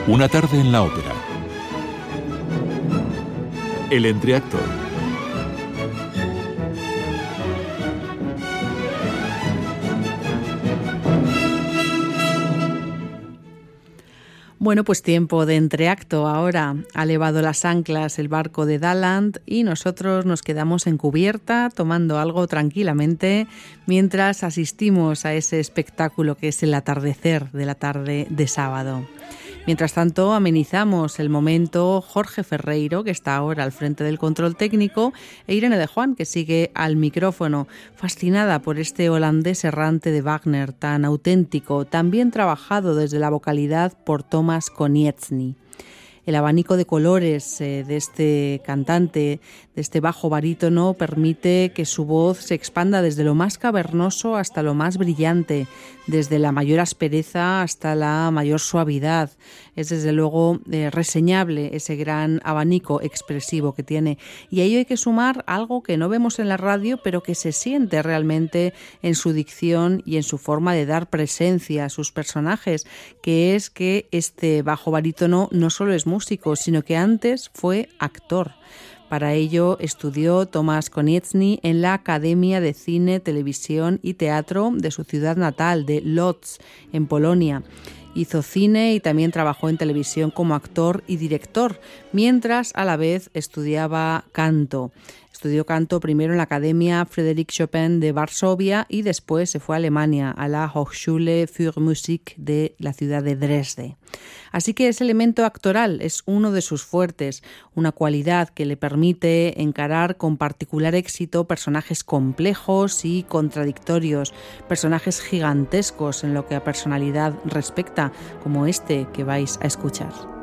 Una tarde en la ópera. El entreacto. Bueno, pues tiempo de entreacto ahora. Ha levado las anclas el barco de Daland y nosotros nos quedamos en cubierta tomando algo tranquilamente mientras asistimos a ese espectáculo que es el atardecer de la tarde de sábado. Mientras tanto, amenizamos el momento Jorge Ferreiro, que está ahora al frente del control técnico, e Irene de Juan, que sigue al micrófono, fascinada por este holandés errante de Wagner, tan auténtico, tan bien trabajado desde la vocalidad por Tomasz Konieczny. El abanico de colores de este cantante, de este bajo barítono, permite que su voz se expanda desde lo más cavernoso hasta lo más brillante, desde la mayor aspereza hasta la mayor suavidad. Es desde luego reseñable ese gran abanico expresivo que tiene. Y a ello hay que sumar algo que no vemos en la radio, pero que se siente realmente en su dicción y en su forma de dar presencia a sus personajes, que es que este bajo barítono no solo es músico, sino que antes fue actor. Para ello estudió Tomasz Konieczny en la Academia de Cine, Televisión y Teatro de su ciudad natal, de Łódź, en Polonia. Hizo cine y también trabajó en televisión como actor y director, mientras a la vez estudiaba canto. Estudió canto primero en la Academia Frédéric Chopin de Varsovia y después se fue a Alemania, a la Hochschule für Musik de la ciudad de Dresde. Así que ese elemento actoral es uno de sus fuertes, una cualidad que le permite encarar con particular éxito personajes complejos y contradictorios, personajes gigantescos en lo que a personalidad respecta, como este que vais a escuchar.